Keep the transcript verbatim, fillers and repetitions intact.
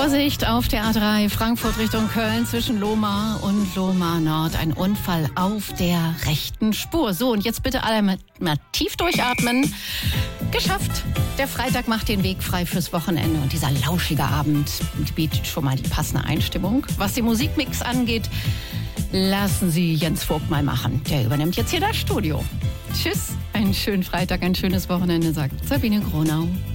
Vorsicht auf der A drei Frankfurt Richtung Köln zwischen Lohmar und Lohmar Nord. Ein Unfall auf der rechten Spur. So, und jetzt bitte alle mal, mal tief durchatmen. Geschafft. Der Freitag macht den Weg frei fürs Wochenende und dieser lauschige Abend bietet schon mal die passende Einstimmung. Was den Musikmix angeht, lassen Sie Jens Vogt mal machen. Der übernimmt jetzt hier das Studio. Tschüss, einen schönen Freitag, ein schönes Wochenende, sagt Sabine Gronau.